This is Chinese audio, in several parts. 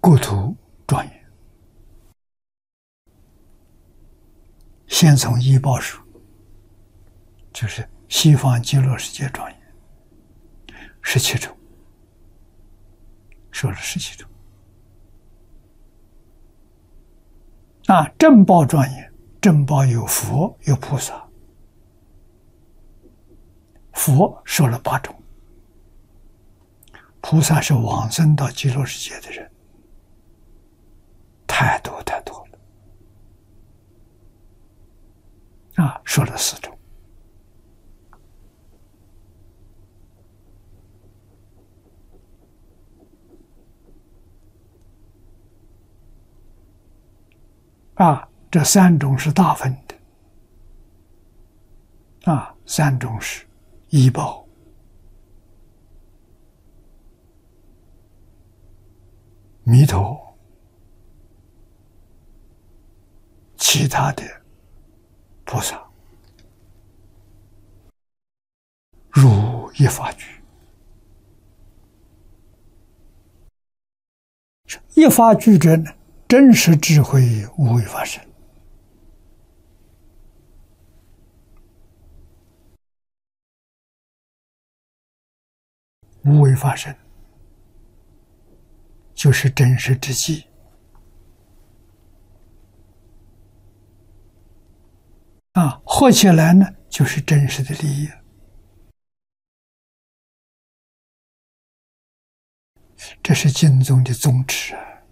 国土庄严。先从医报数，就是西方极乐世界庄严，17种，说了17种。正报庄严，正报有佛有菩萨，佛说了8种，菩萨是往生到极乐世界的人，太多太多了。说了4种。这3种是大分的。3种是医报、弥陀，其他的菩萨，如一法具。一法具者呢，真实智慧无为法身。无为法身就是真实之际。合起来呢，就是真实的利益。这是经宗的宗旨。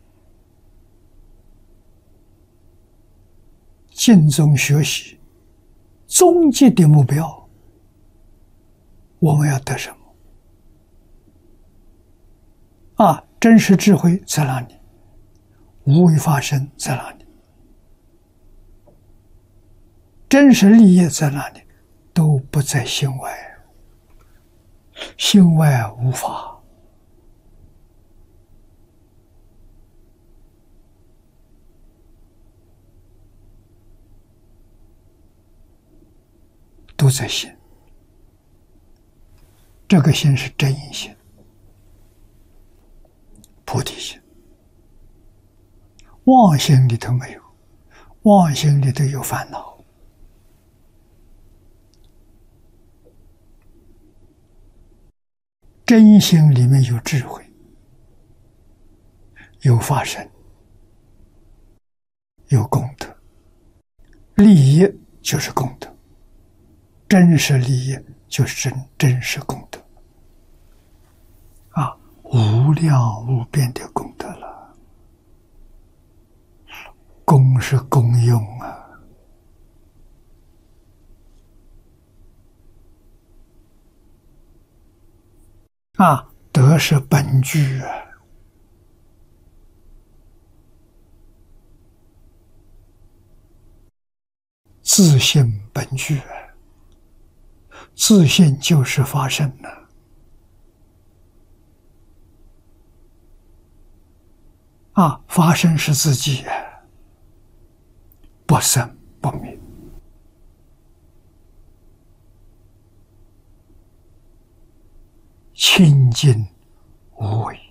经宗学习终极的目标，我们要得什么？真实智慧在哪里？无为法身在哪里？真实利益在哪里？都不在心外，心外无法。都在心，这个心是真心、菩提心。妄心里头没有，妄心里头有烦恼。真心里面有智慧，有法身，有功德。利益就是功德，真实利益就是真实功德。无量无边的功德了。功是功用德是本具自性本具自性就是发生了。发生是自己不生不灭。清净无为。